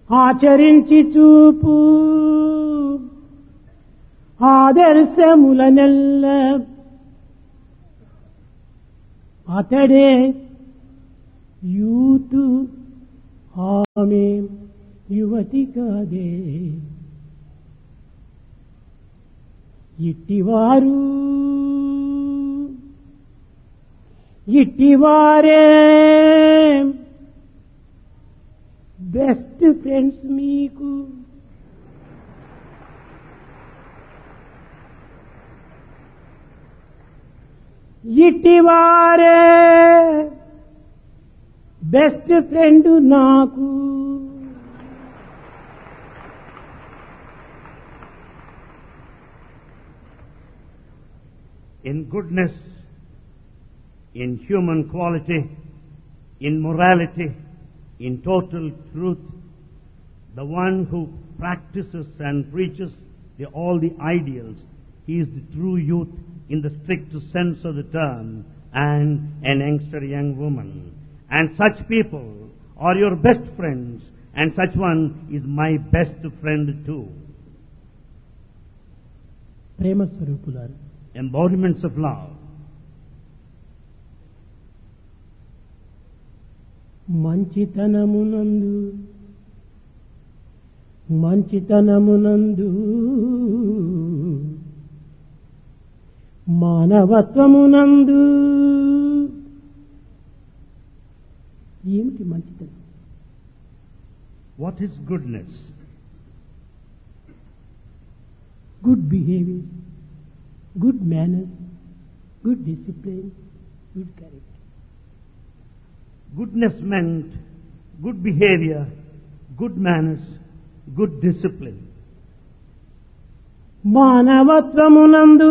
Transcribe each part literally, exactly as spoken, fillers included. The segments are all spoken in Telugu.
ఆచరించి చూపు ఆదర్శములనెల్ల అతడే యూతు ఆమె యువతి కాదే. ఇట్టివారు ఇట్టివారే బెస్ట్ ఫ్రెండ్స్ మీకు. ఇట్టివారే బెస్ట్ ఫ్రెండ్ నాకు. In goodness, in human quality, in morality, in total truth, the one who practices and preaches the, all the ideals, he is the true youth in the strict sense of the term, and an youngster young woman. And such people are your best friends, and such one is my best friend too. Prema స్వరూపులారు, Embodiments of love. మంచితనమునందు మంచితనమునందు మానవత్వమునందు. ఏమిటి మంచితనం? What is goodness? Good behavior, good manners, good discipline, good character. Goodness meant good behavior, good manners, good discipline. మానవత్వమునందు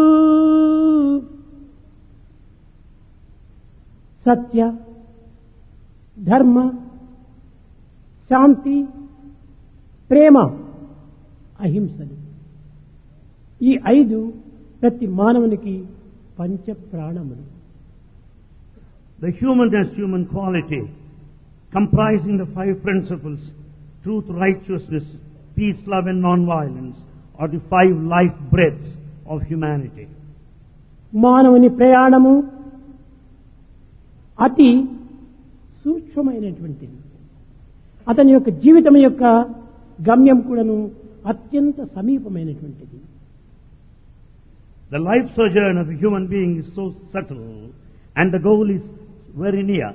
సత్య, ధర్మ, శాంతి, ప్రేమ, అహింసలు. ఈ ఐదు ప్రతి మానవునికి పంచ ప్రాణములు. The humanness, human quality, comprising the five principles, truth, righteousness, peace, love and non-violence, are the five life breaths of humanity. మానవుని ప్రయాణము అతి సూక్ష్మమైనటువంటిది. అతని యొక్క జీవితం యొక్క గమ్యం కూడాను అత్యంత సమీపమైనటువంటిది. The life sojourn of a human being is so subtle, and the goal is very near.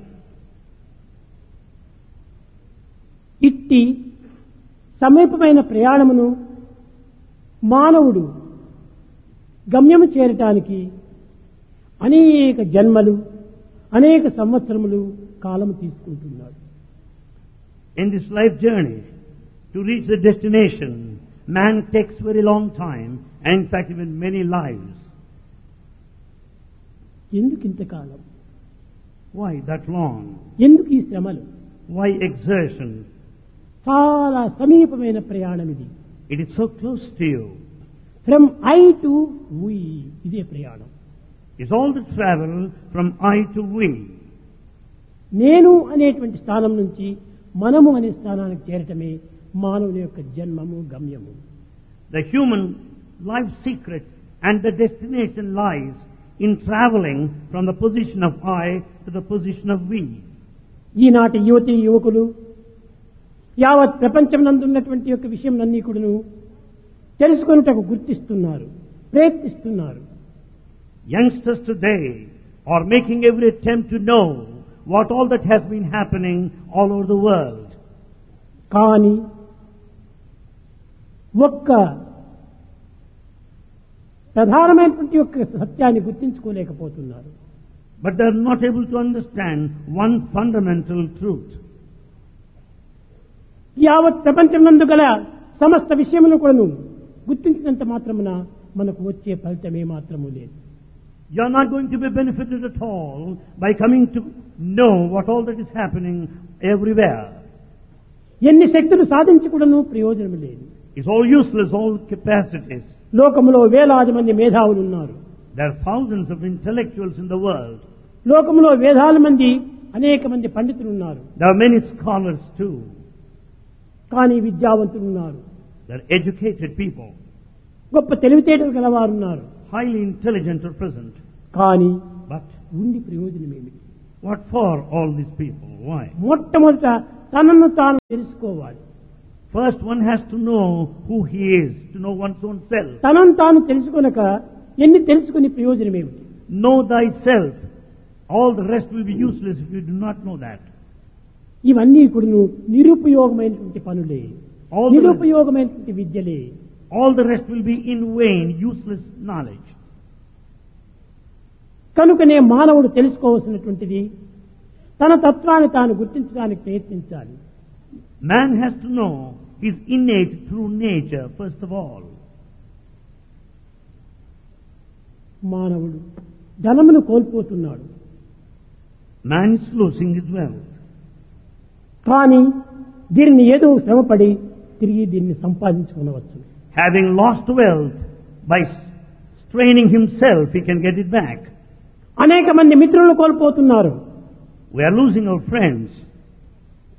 ఇట్టి సమీపమైన ప్రయాణమును మానవుడు గమ్యము చేరటానికి అనేక జన్మలు, అనేక సంవత్సరములు కాలము తీసుకుంటున్నాడు. In this life journey, to reach the destination, man takes very long time, and in fact even many lives. ఎందుకు ఇంతకాలం? Why that long? ఎందుకు ఈ శ్రమలు? Why exertion? చాలా సమీపమైన ప్రయాణం ఇది. It is so close to you. From I to V, ఇదే ప్రయాణం. It's all the travel from I to we. నేను అనేటువంటి స్థానం నుంచి మనము అనే స్థానానికి చేరటమే మానవుని యొక్క జన్మము, గమ్యము. The human life secret and the destination lies in traveling from the position of I to the position of we. ఈనాటి యువతి యువకులు యావత్ ప్రపంచం నందున్నటువంటి యొక్క విషయం అన్నీ కూడాను తెలుసుకొనుటకు గుర్తిస్తున్నారు, ప్రయత్నిస్తున్నారు. Youngsters today are making every attempt to know what all that has been happening all over the world. కానీ ఒక్క ప్రధానమైనటువంటి యొక్క సత్యాన్ని గుర్తించుకోలేకపోతున్నారు. But they are not able to understand one fundamental truth. యావత్ ప్రపంచం నందు గల సమస్త విషయమును కూడాను గుర్తించినంత మాత్రమున మనకు వచ్చే ఫలితమే మాత్రము లేదు. You are not going to be benefited at all by coming to know what all that is happening everywhere. ఎన్ని శక్తులు సాధించి కూడాను ప్రయోజనం లేదు. It's all useless, all capacities. లోకములో వేలాది మంది మేధావులు ఉన్నారు. There are thousands of intellectuals in the world. లోకములో వేలాది మంది అనేక మంది పండితులు ఉన్నారు. There are many scholars too. కానీ విద్యావంతులు ఉన్నారు, There are educated people, గొప్ప తెలివితేటలు గలవారు ఉన్నారు. highly intelligent are present. కానీ But ఉండి ప్రయోజనం ఏమిటి? what for all these people? Why? మొట్టమొదట తనను తాను తెలుసుకోవాలి. First one has to know who he is, to know one's own self. తనను తాను తెలుసుకొనక ఎన్ని తెలుసుకుని ప్రయోజనం ఏమిటి? Know thyself. All the rest will be useless if you do not know that. ఇవన్నీ కూడా నిరుపయోగమైనటువంటి పనులే, All the, నిరుపయోగమైనటువంటి విద్యలే. all the rest will be in vain, useless knowledge. కనుకనే మానవుడు తెలుసుకోవాల్సినటువంటిది తన తత్వాన్ని తాను గుర్తించడానికి ప్రయత్నించాలి. Man has to know his innate true nature, first of all. మానవుడు ధనమును కోల్పోతున్నాడు, Man is losing his wealth. కానీ దీనిని ఏదో శ్రమపడి తిరిగి దీన్ని సంపాదించుకునవచ్చు. Having lost wealth, by straining himself, he can get it back. అనేక మంది మిత్రులను కోల్పోతున్నారు, We are losing our friends.